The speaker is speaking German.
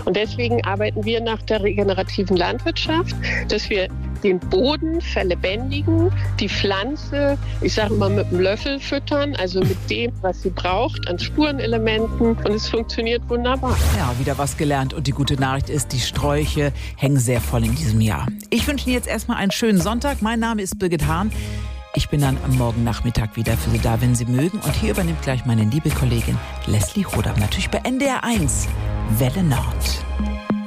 Und deswegen arbeiten wir nach der regenerativen Landwirtschaft, dass wir den Boden verlebendigen, die Pflanze, ich sage mal, mit einem Löffel füttern, also mit dem, was sie braucht, an Spurenelementen. Und es funktioniert wunderbar. Ja, wieder was gelernt. Und die gute Nachricht ist, die Sträuche hängen sehr voll in diesem Jahr. Ich wünsche Ihnen jetzt erstmal einen schönen Sonntag. Mein Name ist Birgit Hahn. Ich bin dann am Morgen Nachmittag wieder für Sie da, wenn Sie mögen. Und hier übernimmt gleich meine liebe Kollegin Leslie Rodam, natürlich bei NDR 1, Welle Nord.